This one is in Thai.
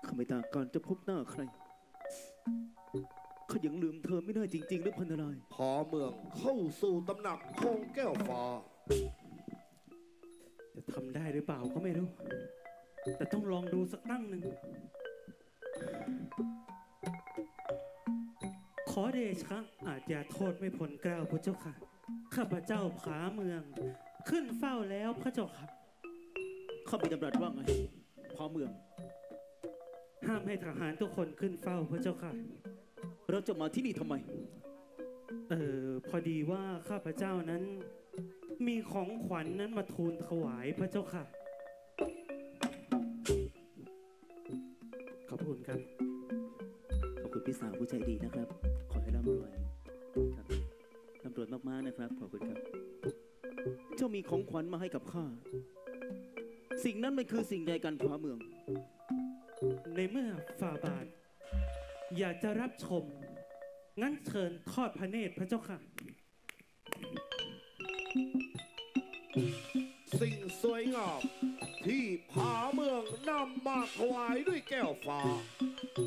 ข้าไม่ต้องการจะพบหน้าใครข้ายังลืมเธอไม่ได้จริงๆหรือพันนายพอเมืองเข้าสู่ตำหนักของแก้วฟ้าจะทำได้หรือเปล่าก็ไม่รู้ แต่ต้องลองดูสักตั้งหนึ่งขอเดชะอาจจะโทษไม่พ้นเกล้าพระเจ้าค่ะข้าพเจ้าผาเมืองขึ้นเฝ้าแล้วพระเจ้าค่ะข้ามีดำรัสว่าไงพอเมืองห้ามให้ทหารทุกคนขึ้นเฝ้าพระเจ้าค่ะเราจะมาที่นี่ทำไมพอดีว่าข้าพเจ้านั้นมีของขวัญนั้นมาทูลถวายพระเจ้าค่ะขอบคุณครับขอบคุณพี่สาวผู้ใจดีนะครับขอให้ร่ำรวยครับร่ำรวยมากๆนะครับขอบคุณครับเจ้ามีของขวัญมาให้กับข้าสิ่งนั้นมันคือสิ่งใดกันพอเมืองในเมื่อฝ่าบาทอยากจะรับชมงั้นเชิญทอดพระเนตรพระเจ้าค่ะสิ่งสวยงามที่ผาเมืองนำมาถวายด้วยแก้วฟ้า